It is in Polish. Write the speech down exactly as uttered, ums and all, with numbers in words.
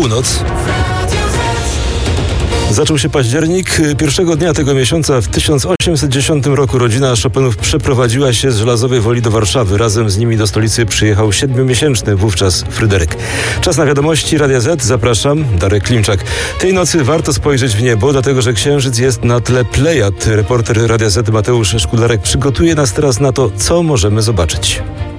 północ. Zaczął się październik. Pierwszego dnia tego miesiąca w tysiąc osiemset dziesiątym roku rodzina Chopinów przeprowadziła się z Żelazowej Woli do Warszawy. Razem z nimi do stolicy przyjechał siedmiomiesięczny wówczas Fryderyk. Czas na wiadomości Radia Z. Zapraszam, Darek Klimczak. Tej nocy warto spojrzeć w niebo, dlatego że księżyc jest na tle Plejad. Reporter Radia Z Mateusz Szkudlarek przygotuje nas teraz na to, co możemy zobaczyć.